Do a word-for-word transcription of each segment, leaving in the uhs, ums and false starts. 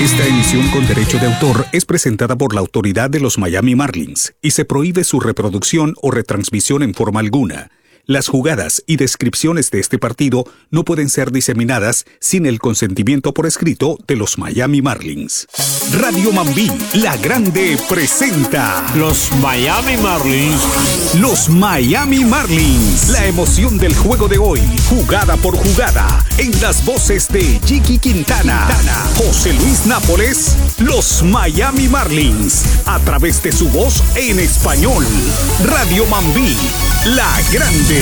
Esta emisión con derecho de autor es presentada por la autoridad de los Miami Marlins y se prohíbe su reproducción o retransmisión en forma alguna. Las jugadas y descripciones de este partido no pueden ser diseminadas sin el consentimiento por escrito de los Miami Marlins. Radio Mambí, la grande, presenta Los Miami Marlins. Los Miami Marlins. La emoción del juego de hoy, jugada por jugada, en las voces de Jiki Quintana, Quintana, José Luis Nápoles, los Miami Marlins, a través de su voz en español. Radio Mambí, la grande.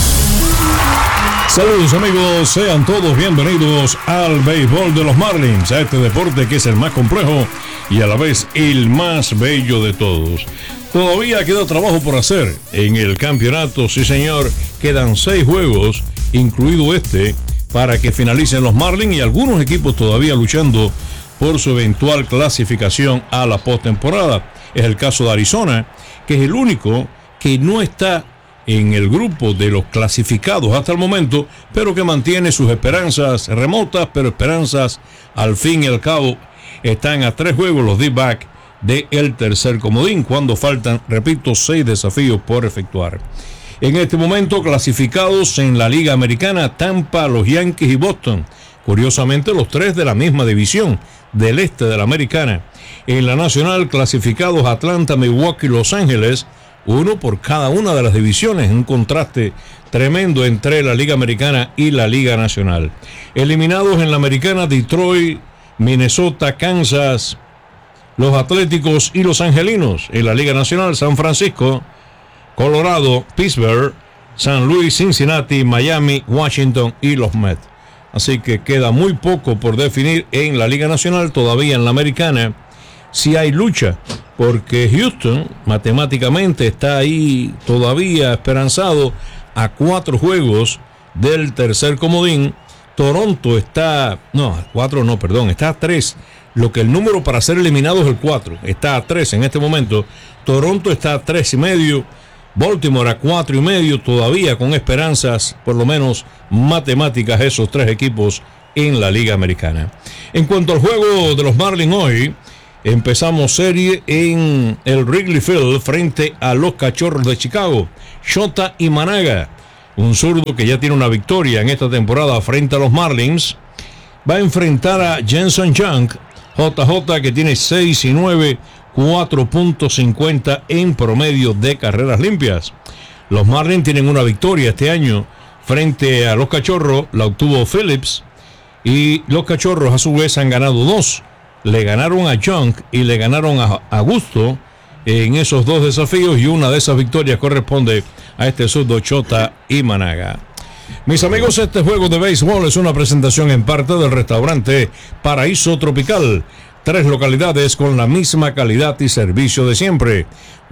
Saludos amigos, sean todos bienvenidos al béisbol de los Marlins, a este deporte que es el más complejo y a la vez el más bello de todos. Todavía queda trabajo por hacer en el campeonato, sí señor, quedan seis juegos, incluido este, para que finalicen los Marlins y algunos equipos todavía luchando por su eventual clasificación a la postemporada. Es el caso de Arizona, que es el único que no está en el grupo de los clasificados hasta el momento, pero que mantiene sus esperanzas remotas, pero esperanzas al fin y al cabo. Están a tres juegos los D-back del tercer comodín, cuando faltan, repito, seis desafíos por efectuar. En este momento clasificados en la Liga Americana, Tampa, los Yankees y Boston. Curiosamente, los tres de la misma división, del este de la Americana. En la Nacional, clasificados Atlanta, Milwaukee y Los Ángeles, uno por cada una de las divisiones, un contraste tremendo entre la Liga Americana y la Liga Nacional. Eliminados en la Americana, Detroit, Minnesota, Kansas, los Atléticos y los Angelinos. En la Liga Nacional, San Francisco, Colorado, Pittsburgh, San Luis, Cincinnati, Miami, Washington y los Mets. Así que queda muy poco por definir en la Liga Nacional. Todavía en la Americana sí hay lucha, porque Houston matemáticamente está ahí todavía esperanzado a cuatro juegos del tercer comodín. Toronto está, no, a cuatro no, perdón, está a tres. Lo que el número para ser eliminado es el cuatro. Está a tres en este momento. Toronto está a tres y medio. Baltimore a cuatro y medio, todavía con esperanzas, por lo menos matemáticas, esos tres equipos en la Liga Americana. En cuanto al juego de los Marlins hoy, empezamos serie en el Wrigley Field frente a los Cachorros de Chicago. Shota Imanaga, un zurdo que ya tiene una victoria en esta temporada frente a los Marlins, va a enfrentar a Jenson Young, J J, que tiene seis y nueve, cuatro punto cincuenta en promedio de carreras limpias. Los Marlins tienen una victoria este año frente a los Cachorros, la obtuvo Phillips, y los Cachorros a su vez han ganado dos. Le ganaron a Young y le ganaron a Augusto en esos dos desafíos, y una de esas victorias corresponde a este zurdo Shota Imanaga. Mis amigos, este juego de béisbol es una presentación en parte del restaurante Paraíso Tropical. Tres localidades con la misma calidad y servicio de siempre.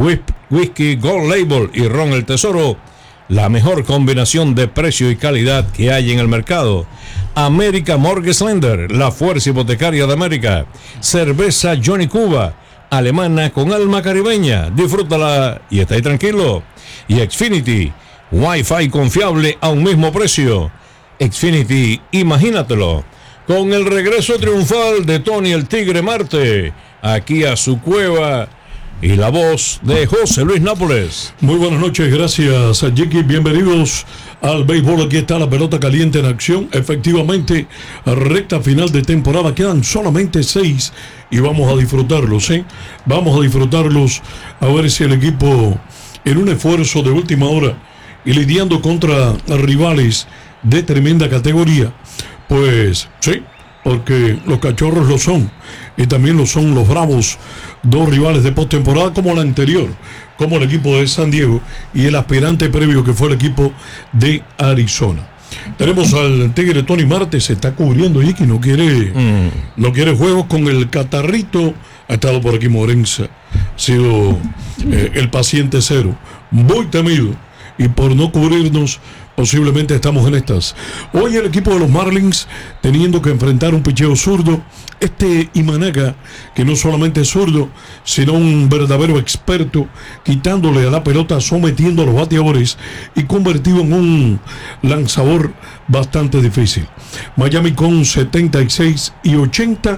Whisky Gold Label y Ron El Tesoro, la mejor combinación de precio y calidad que hay en el mercado. América Mortgage Lender, la fuerza hipotecaria de América. Cerveza Johnny Cuba, alemana con alma caribeña. Disfrútala y está ahí tranquilo. Y Xfinity, Wi-Fi confiable a un mismo precio. Xfinity, imagínatelo. Con el regreso triunfal de Tony el Tigre Marte, aquí a su cueva, y la voz de José Luis Nápoles. Muy buenas noches, gracias a Jiki. Bienvenidos al béisbol. Aquí está la pelota caliente en acción. Efectivamente, recta final de temporada. Quedan solamente seis y vamos a disfrutarlos, ¿eh? Vamos a disfrutarlos, a ver si el equipo, en un esfuerzo de última hora y lidiando contra rivales de tremenda categoría, pues sí, porque los Cachorros lo son, y también lo son los Bravos, dos rivales de postemporada como la anterior, como el equipo de San Diego y el aspirante previo que fue el equipo de Arizona. Tenemos al Tigre Tony Marte, se está cubriendo y que no quiere, mm. no quiere juegos con el catarrito. Ha estado por aquí Morenza, ha sido eh, el paciente cero, muy temido, y por no cubrirnos posiblemente estamos en estas. Hoy el equipo de los Marlins teniendo que enfrentar un picheo zurdo. Este Imanaga, que no solamente es zurdo, sino un verdadero experto, quitándole a la pelota, sometiendo a los bateadores y convertido en un lanzador bastante difícil. Miami con setenta y seis y ochenta,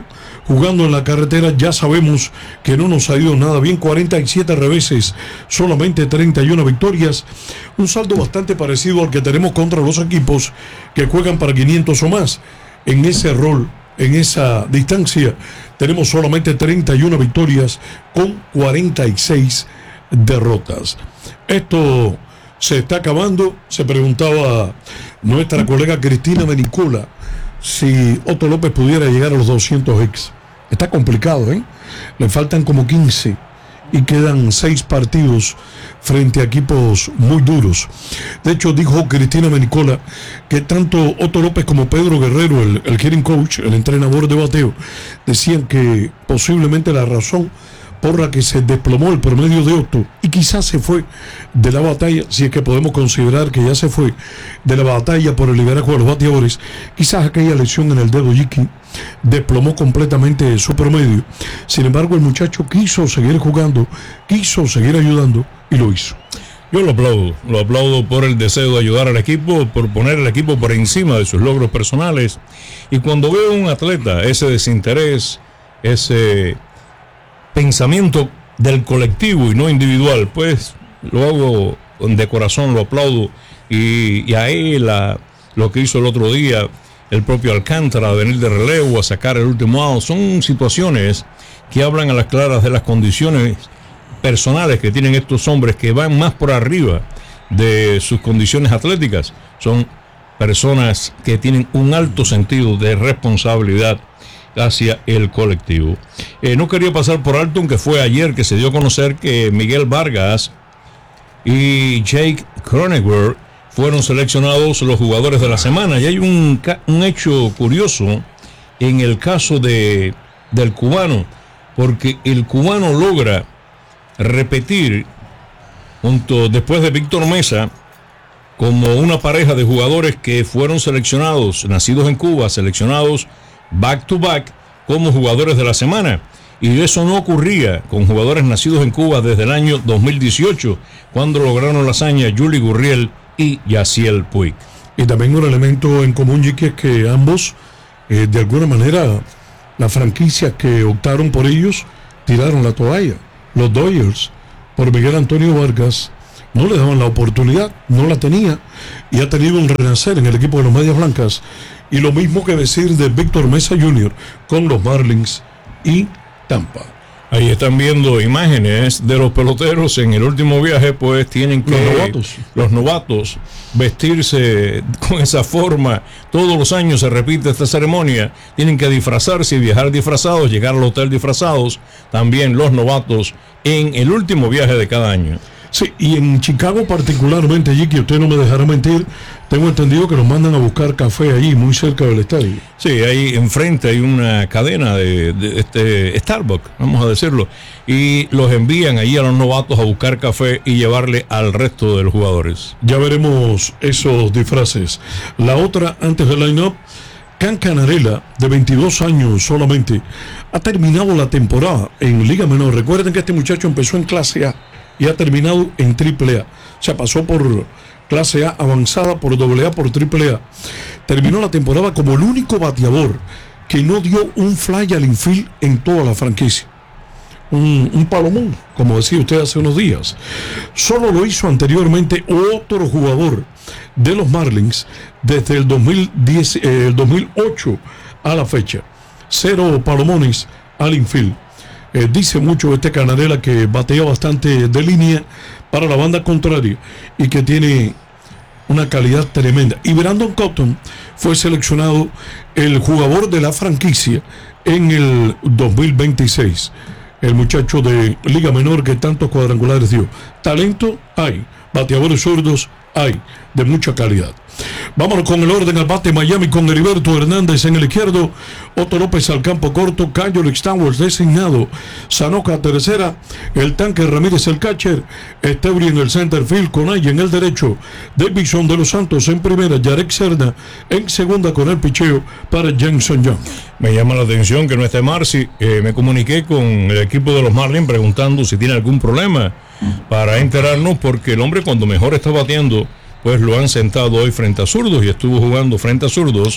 jugando en la carretera. Ya sabemos que no nos ha ido nada bien, cuarenta y siete reveses, solamente treinta y una victorias, un saldo bastante parecido al que tenemos contra los equipos que juegan para quinientos o más. En ese rol, en esa distancia, tenemos solamente treinta y una victorias con cuarenta y seis derrotas. Esto se está acabando. Se preguntaba nuestra colega Cristina Menicola si Otto López pudiera llegar a los doscientos ex. Está complicado, ¿eh? Le faltan como quince y quedan seis partidos frente a equipos muy duros. De hecho, dijo Cristina Menicola que tanto Otto López como Pedro Guerrero, el, el hitting coach, el entrenador de bateo, decían que posiblemente la razón por la que se desplomó el promedio de Otto y quizás se fue de la batalla, si es que podemos considerar que ya se fue de la batalla por el liderazgo de los bateadores, quizás aquella lesión en el dedo Yiki desplomó completamente su promedio. Sin embargo, el muchacho quiso seguir jugando, quiso seguir ayudando y lo hizo. Yo lo aplaudo, lo aplaudo por el deseo de ayudar al equipo, por poner al equipo por encima de sus logros personales. Y cuando veo a un atleta, ese desinterés, ese pensamiento del colectivo y no individual, pues lo hago de corazón, lo aplaudo. Y, y a él, a lo que hizo el otro día, el propio Alcántara, a venir de relevo, a sacar el último out, son situaciones que hablan a las claras de las condiciones personales que tienen estos hombres, que van más por arriba de sus condiciones atléticas. Son personas que tienen un alto sentido de responsabilidad hacia el colectivo. Eh, no quería pasar por alto, aunque fue ayer que se dio a conocer que Miguel Vargas y Jake Cronenberg fueron seleccionados los jugadores de la semana. Y hay un, un hecho curioso en el caso de, del cubano, porque el cubano logra repetir, junto después de Víctor Mesa, como una pareja de jugadores que fueron seleccionados, nacidos en Cuba, seleccionados back to back como jugadores de la semana. Y eso no ocurría con jugadores nacidos en Cuba desde el año dos mil dieciocho, cuando lograron la hazaña Yuli Gurriel y Yaciel Puig. Y también un elemento en común, Yiki, es que ambos, eh, de alguna manera, las franquicias que optaron por ellos tiraron la toalla. Los Dodgers, por Miguel Antonio Vargas, no le daban la oportunidad, no la tenía, y ha tenido un renacer en el equipo de los Medias Blancas. Y lo mismo que decir de Víctor Mesa junior con los Marlins y Tampa. Ahí están viendo imágenes de los peloteros en el último viaje, pues tienen que los novatos, los novatos vestirse con esa forma. Todos los años se repite esta ceremonia. Tienen que disfrazarse y viajar disfrazados, llegar al hotel disfrazados. También los novatos en el último viaje de cada año. Sí, y en Chicago particularmente, allí, que usted no me dejará mentir, tengo entendido que los mandan a buscar café allí, muy cerca del estadio. Sí, ahí enfrente hay una cadena de, de este Starbucks, vamos a decirlo, y los envían allí a los novatos a buscar café y llevarle al resto de los jugadores. Ya veremos esos disfraces. La otra, antes del line-up, Can Canarella, de veintidós años solamente, ha terminado la temporada en Liga Menor. Recuerden que este muchacho empezó en clase A y ha terminado en triple A. O sea, pasó por clase A avanzada, por doble A, por triple A. Terminó la temporada como el único bateador que no dio un fly al infield en toda la franquicia. Un, un palomón, como decía usted hace unos días. Solo lo hizo anteriormente otro jugador de los Marlins desde el dos mil diez, eh, el dos mil ocho a la fecha. Cero palomones al infield. Eh, dice mucho este Canarella que batea bastante de línea para la banda contraria y que tiene una calidad tremenda. Y Brandon Cotton fue seleccionado el jugador de la franquicia en el dos mil veintiséis. El muchacho de Liga Menor que tantos cuadrangulares dio. Talento hay, bateadores zurdos hay, de mucha calidad. Vámonos con el orden al bate. Miami con Heriberto Hernández en el izquierdo, Otto López al campo corto, Kendrick Stowers designado, Sanoka tercera, el Tanque Ramírez el catcher, Estebri en el center field, Conay en el derecho, Davidson de los Santos en primera, Yarek Cerna en segunda con el picheo para Jenson Young. Me llama la atención que no esté Marcy. Eh, me comuniqué con el equipo de los Marlins preguntando si tiene algún problema para enterarnos, porque el hombre cuando mejor está bateando, pues lo han sentado hoy frente a zurdos y estuvo jugando frente a zurdos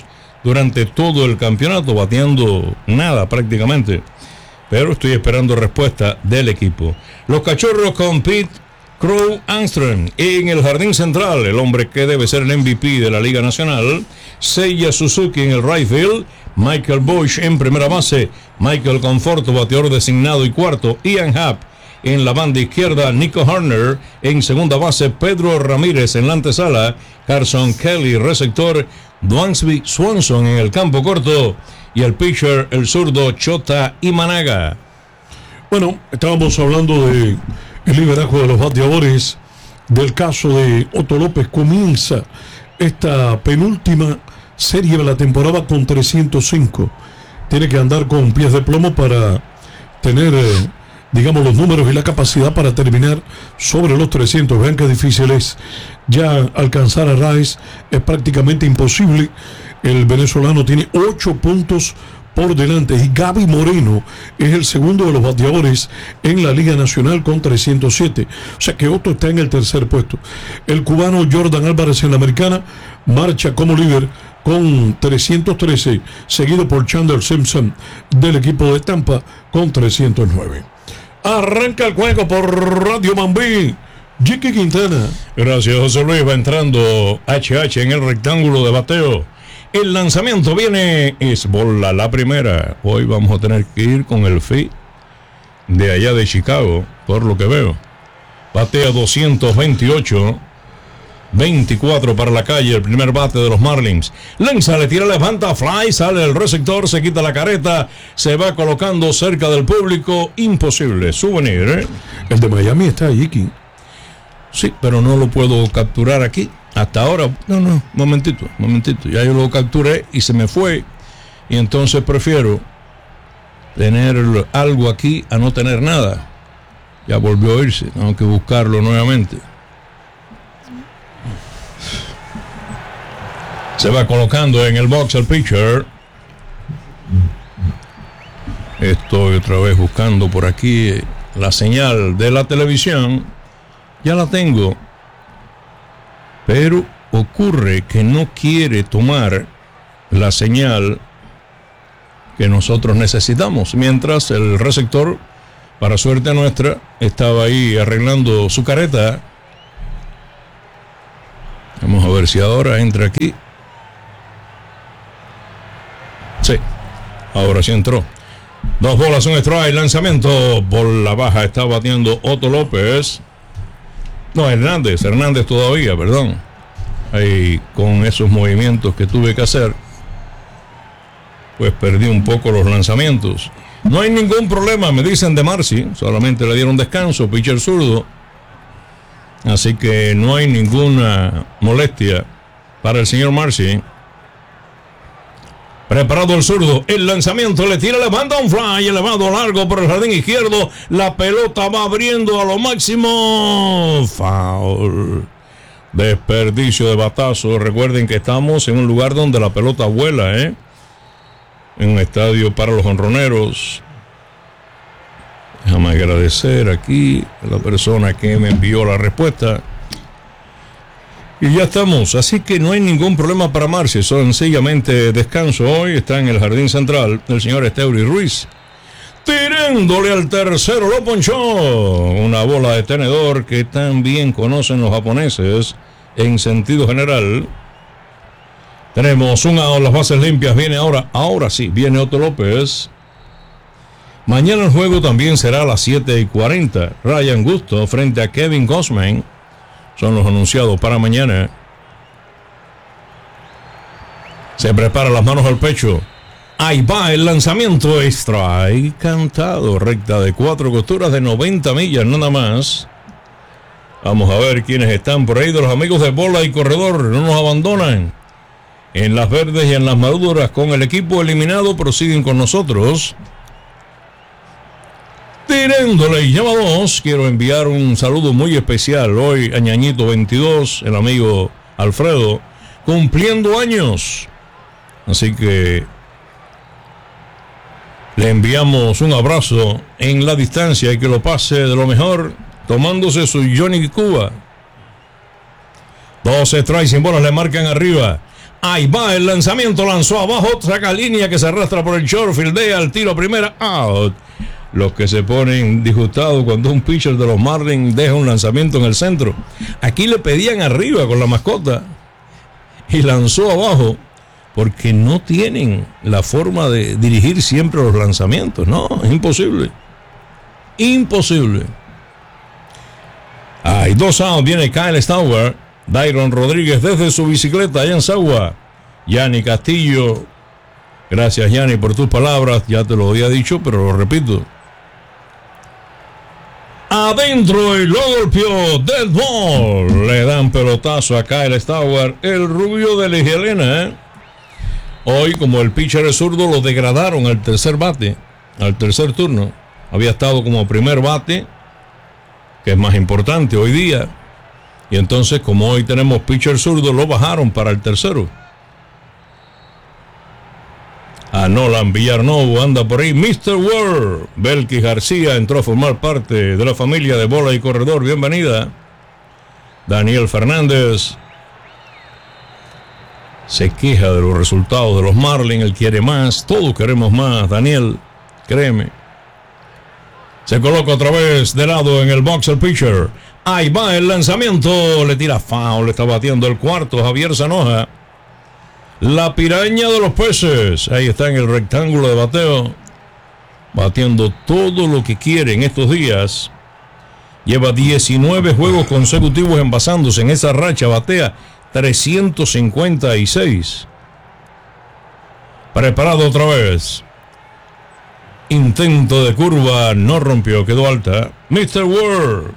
durante todo el campeonato, bateando nada prácticamente. Pero estoy esperando respuesta del equipo. Los Cachorros con Pete Crow Armstrong en el jardín central, el hombre que debe ser el M V P de la Liga Nacional. Seiya Suzuki en el right field, Michael Bush en primera base, Michael Conforto, bateador designado y cuarto, Ian Happ en la banda izquierda, Nico Horner en segunda base, Pedro Ramírez en la antesala, Carson Kelly receptor, Dwansby Swanson en el campo corto y el pitcher, el zurdo Chota Imanaga. Bueno, estábamos hablando de el liderazgo de los bateadores. Del caso de Otto López, comienza esta penúltima serie de la temporada con trescientos cinco. Tiene que andar con pies de plomo para tener, eh, digamos, los números y la capacidad para terminar sobre los trescientos. Vean qué difícil es. Ya alcanzar a Rice es prácticamente imposible. El venezolano tiene ocho puntos por delante y Gaby Moreno es el segundo de los bateadores en la Liga Nacional con trescientos siete. O sea que Otto está en el tercer puesto. El cubano Jordan Álvarez en la americana marcha como líder con trescientos trece, seguido por Chandler Simpson del equipo de Tampa con trescientos nueve. Arranca el juego por Radio Mambí. Jicky Quintana. Gracias, José Luis. Va entrando H H en el rectángulo de bateo. El lanzamiento viene, es bola la primera. Hoy vamos a tener que ir con el F I de allá de Chicago, por lo que veo. Batea doscientos veintiocho, veinticuatro para la calle, el primer bate de los Marlins. Lanza, le tira, levanta, fly, sale el receptor, se quita la careta, se va colocando cerca del público. Imposible, souvenir, ¿eh? El de Miami está allí, King. Sí, pero no lo puedo capturar aquí. Hasta ahora, no, no, momentito, momentito. Ya yo lo capturé y se me fue. Y entonces prefiero tener algo aquí a no tener nada. Ya volvió a irse, tengo que buscarlo nuevamente. Se va colocando en el box el pitcher. Estoy otra vez buscando por aquí la señal de la televisión. Ya la tengo. Pero ocurre que no quiere tomar la señal que nosotros necesitamos. Mientras el receptor, para suerte nuestra, estaba ahí arreglando su careta. Vamos a ver si ahora entra aquí. Sí, ahora sí entró. Dos bolas, un strike, lanzamiento. Bola baja, está batiendo Otto López. No, Hernández, Hernández todavía, perdón. Ahí con esos movimientos que tuve que hacer, pues perdí un poco los lanzamientos. No hay ningún problema, me dicen de Marcy, solamente le dieron descanso, pitcher zurdo. Así que no hay ninguna molestia para el señor Marcy. Preparado el zurdo, el lanzamiento, le tira, levanta un fly, elevado largo por el jardín izquierdo, la pelota va abriendo a lo máximo, foul, desperdicio de batazo. Recuerden que estamos en un lugar donde la pelota vuela, ¿eh? En un estadio para los jonroneros. Déjame agradecer aquí a la persona que me envió la respuesta. Y ya estamos, así que no hay ningún problema para Marcy, sencillamente descanso hoy. Está en el jardín central el señor Esteury Ruiz, tirándole al tercero, lo ponchó. Una bola de tenedor que también conocen los japoneses en sentido general. Tenemos un out, las bases limpias, viene ahora, ahora sí, viene Otto López. Mañana el juego también será a las siete y cuarenta. Ryan Gusto frente a Kevin Gausman son los anunciados para mañana. Se prepara las manos al pecho. Ahí va el lanzamiento, strike cantado, recta de cuatro costuras de noventa millas nada más. Vamos a ver quiénes están por ahí de los amigos de bola y corredor. No nos abandonan. En las verdes y en las maduras con el equipo eliminado prosiguen con nosotros. Tirándole y llama dos. Quiero enviar un saludo muy especial hoy a Ñañito veintidós, el amigo Alfredo, cumpliendo años. Así que le enviamos un abrazo en la distancia y que lo pase de lo mejor, tomándose su Johnny Cuba. Dos strikes sin bolas le marcan arriba. Ahí va el lanzamiento, lanzó abajo, saca línea que se arrastra por el short, fildea el tiro primera, out. Los que se ponen disgustados cuando un pitcher de los Marlins deja un lanzamiento en el centro. Aquí le pedían arriba con la mascota y lanzó abajo porque no tienen la forma de dirigir siempre los lanzamientos. No, es imposible. Imposible. Hay dos outs, viene Kyle Stauber. Dairon Rodríguez desde su bicicleta allá en Sagua. Yanni Castillo. Gracias, Yanni, por tus palabras. Ya te lo había dicho, pero lo repito. Adentro y lo golpeó. Dead ball. Le dan pelotazo a Kyle Stauber, el rubio de Helena, ¿eh? Hoy, como el pitcher es zurdo, lo degradaron al tercer bate, al tercer turno. Había estado como primer bate, que es más importante hoy día. Y entonces, como hoy tenemos pitcher zurdo, lo bajaron para el tercero. A Nolan Villarnovo anda por ahí. mister World. Belkis García entró a formar parte de la familia de Bola y Corredor. Bienvenida. Daniel Fernández se queja de los resultados de los Marlins. Él quiere más. Todos queremos más, Daniel. Créeme. Se coloca otra vez de lado en el box el pitcher. Ahí va el lanzamiento. Le tira foul. Le está batiendo el cuarto Javier Zanoja. La piraña de los peces. Ahí está en el rectángulo de bateo. Batiendo todo lo que quiere en estos días. Lleva diecinueve juegos consecutivos envasándose. En esa racha batea trescientos cincuenta y seis. Preparado otra vez. Intento de curva. No rompió. Quedó alta. mister World.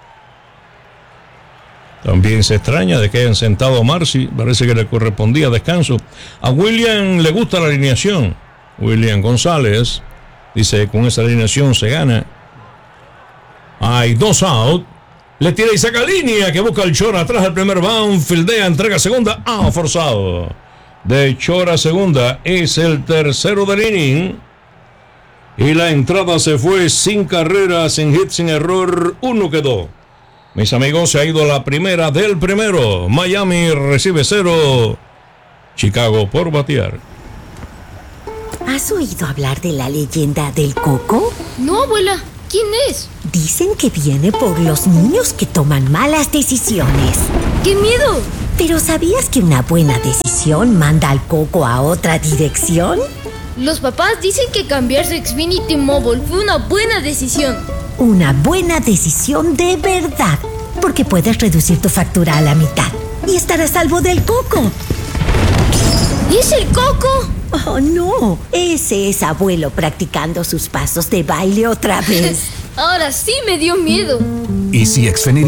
También se extraña de que hayan sentado a Marcy. Parece que le correspondía descanso. A William le gusta la alineación. William González dice: con esa alineación se gana. Hay dos out. Le tira y saca línea que busca el short atrás del primer bound. Fildea, entrega segunda. Ah, forzado. De short a segunda. Es el tercero del inning. Y la entrada se fue sin carreras, sin hit, sin error. Uno quedó. Mis amigos, se ha ido la primera del primero. Miami recibe cero. Chicago por batear. ¿Has oído hablar de la leyenda del coco? No, abuela. ¿Quién es? Dicen que viene por los niños que toman malas decisiones. ¡Qué miedo! ¿Pero sabías que una buena decisión manda al coco a otra dirección? Los papás dicen que cambiarse a Xfinity Mobile fue una buena decisión. Una buena decisión de verdad, porque puedes reducir tu factura a la mitad y estar a salvo del coco. ¿Es el coco? Oh, no, ese es abuelo practicando sus pasos de baile otra vez. Ahora sí me dio miedo. ¿Y si Xfinity